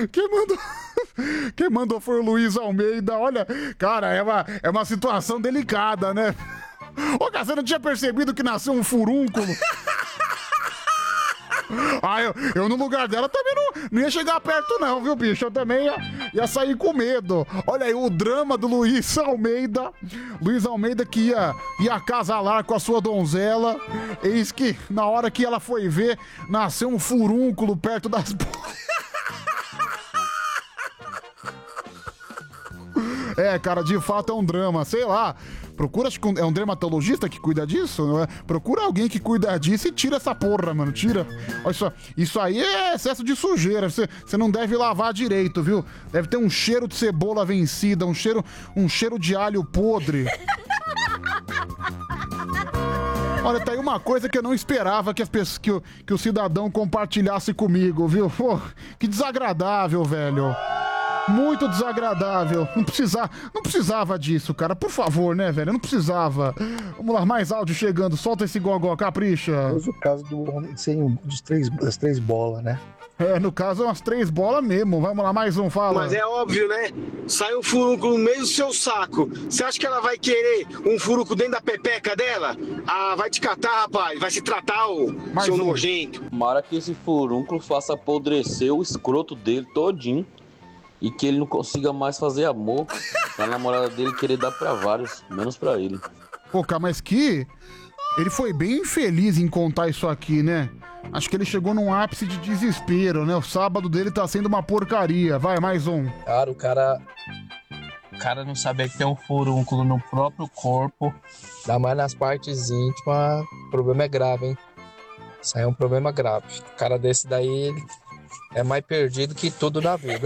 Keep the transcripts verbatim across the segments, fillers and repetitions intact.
Quem mandou... Quem mandou foi o Luiz Almeida. Olha, cara, é uma, é uma situação delicada, né? Ô, cara, você não tinha percebido que nasceu um furúnculo? Ah, eu, eu no lugar dela também não, não ia chegar perto não, viu, bicho? Eu também ia, ia sair com medo. Olha aí o drama do Luiz Almeida. Luiz Almeida que ia, ia acasalar com a sua donzela. Eis que na hora que ela foi ver, nasceu um furúnculo perto das... É, cara, de fato é um drama, sei lá. Procura, acho que é um dermatologista que cuida disso, não é? Procura alguém que cuida disso e tira essa porra, mano, tira. Olha só, isso aí é excesso de sujeira, você, você não deve lavar direito, viu? Deve ter um cheiro de cebola vencida, um cheiro, um cheiro de alho podre. Olha, tá aí uma coisa que eu não esperava que, as pessoas, que, o, que o cidadão compartilhasse comigo, viu? Pô, que desagradável, velho. Muito desagradável. Não precisava, não precisava disso, cara. Por favor, né, velho? Não precisava. Vamos lá, mais áudio chegando. Solta esse gogó, capricha. Mas o caso do homem sem dos três, das três bolas, né? É, no caso, é umas três bolas mesmo. Vamos lá, mais um, fala. Mas é óbvio, né? Sai um furúnculo no meio do seu saco. Você acha que ela vai querer um furúnculo dentro da pepeca dela? Ah, vai te catar, rapaz. Vai se tratar, ô seu um. nojento. Tomara que esse furúnculo faça apodrecer o escroto dele todinho. E que ele não consiga mais fazer amor. A namorada dele querer dar pra vários, menos pra ele. Pô, cara, mas que... Ele foi bem infeliz em contar isso aqui, né? Acho que ele chegou num ápice de desespero, né? O sábado dele tá sendo uma porcaria. Vai, mais um. Cara, o cara... O cara não saber que tem um furúnculo no próprio corpo. Dá mais nas partes íntimas. O problema é grave, hein? Isso aí é um problema grave. O cara desse daí, ele é mais perdido que tudo na vida.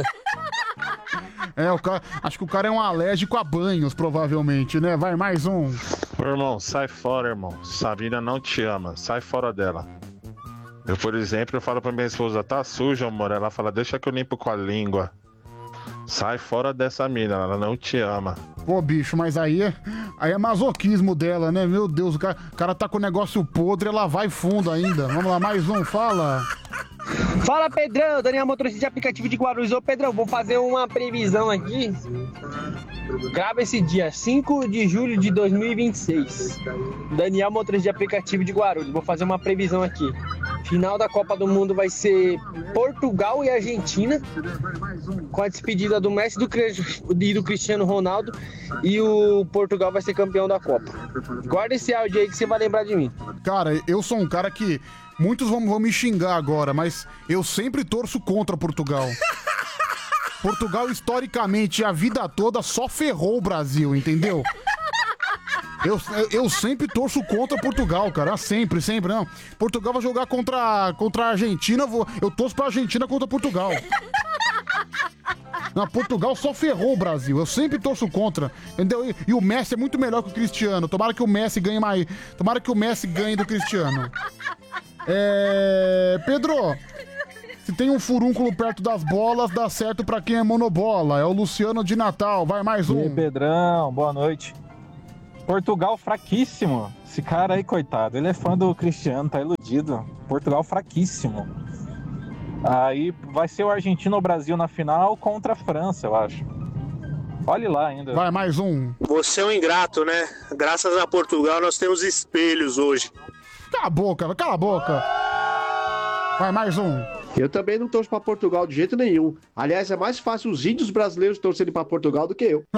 É, o cara, acho que o cara é um alérgico a banhos, provavelmente, né? Vai, mais um. Ô, irmão, sai fora, irmão. Sabrina não te ama, sai fora dela. Eu, por exemplo, eu falo pra minha esposa, tá sujo, amor. Ela fala, deixa que eu limpo com a língua. Sai fora dessa mina, ela não te ama. Pô, bicho, mas aí é, aí é masoquismo dela, né? Meu Deus, o cara, o cara tá com o negócio podre, ela vai fundo ainda. Vamos lá, mais um, fala. Fala, Pedrão, Daniel, motorista de aplicativo de Guarulhos. Ô, Pedrão, vou fazer uma previsão aqui. Grava esse dia, cinco de julho de dois mil e vinte e seis. Daniel, motorista de aplicativo de Guarulhos. Vou fazer uma previsão aqui. Final da Copa do Mundo vai ser Portugal e Argentina, com a despedida do Messi e do Cristiano Ronaldo. E o Portugal vai ser campeão da Copa. Guarda esse áudio aí que você vai lembrar de mim. Cara, eu sou um cara que... Muitos vão, vão me xingar agora, mas eu sempre torço contra Portugal. Portugal, historicamente, a vida toda só ferrou o Brasil, entendeu? Eu, eu sempre torço contra Portugal, cara. Sempre, sempre, não. Portugal vai jogar contra, contra a Argentina, eu, vou, eu torço pra Argentina contra Portugal. Não, Portugal só ferrou o Brasil. Eu sempre torço contra, entendeu? E, e o Messi é muito melhor que o Cristiano. Tomara que o Messi ganhe mais. Tomara que o Messi ganhe do Cristiano. É... Pedro, se tem um furúnculo perto das bolas, dá certo pra quem é monobola. É o Luciano de Natal. Vai, mais um. E aí, Pedrão, boa noite. Portugal fraquíssimo. Esse cara aí, coitado, ele é fã do Cristiano, tá iludido. Portugal fraquíssimo. Aí vai ser o Argentina ou o Brasil na final contra a França, eu acho. Olhe lá ainda. Vai, mais um. Você é um ingrato, né? Graças a Portugal nós temos espelhos hoje. Cala a boca, cala a boca. Vai, mais um. Eu também não torço pra Portugal de jeito nenhum. Aliás, é mais fácil os índios brasileiros torcerem pra Portugal do que eu.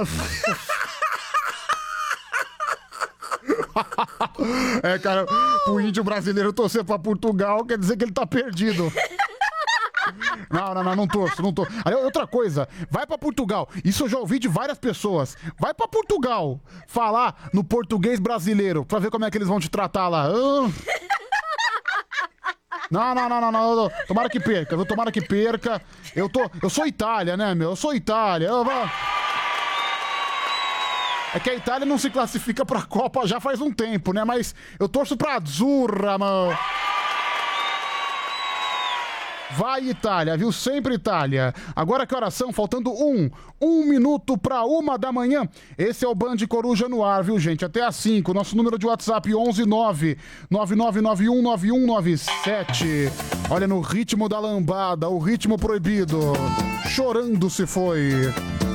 É, cara, o índio brasileiro torcer pra Portugal quer dizer que ele tá perdido. Não, não, não, não torço, não torço. Aí, outra coisa, vai pra Portugal. Isso eu já ouvi de várias pessoas. Vai pra Portugal falar no português brasileiro pra ver como é que eles vão te tratar lá. Ah. Não, não, não, não, não. Tomara que perca, viu? Tomara que perca. Eu tô. Eu sou Itália, né, meu? Eu sou Itália. Eu vou... É que a Itália não se classifica pra Copa já faz um tempo, né? Mas eu torço pra Azzurra, mano. Vai, Itália, viu? Sempre Itália. Agora que horas são? Faltando um. Um minuto pra uma da manhã. Esse é o Band Coruja no ar, viu, gente? Até às cinco. Nosso número de WhatsApp onze nove nove nove nove um nove um nove sete. Olha, no ritmo da lambada, o ritmo proibido. Chorando se foi.